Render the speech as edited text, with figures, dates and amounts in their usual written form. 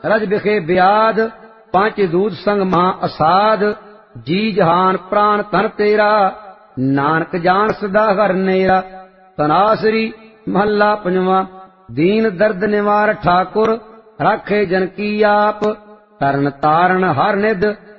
रज बिखे ब्याद पांच दूत संग महा असाद। जी जहान प्राण तन तेरा नानक जान सदा घर नेरा। तनासरी महला पंजवा। दीन दर्द निवार ठाकुर राखे जन की आप। तरन तारण हर निध